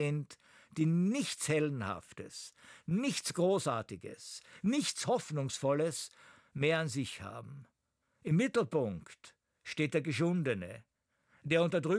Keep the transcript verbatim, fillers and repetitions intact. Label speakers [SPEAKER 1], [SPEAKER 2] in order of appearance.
[SPEAKER 1] sind, die nichts Heldenhaftes, nichts Großartiges, nichts Hoffnungsvolles mehr an sich haben. Im Mittelpunkt steht der Geschundene, der unterdrückt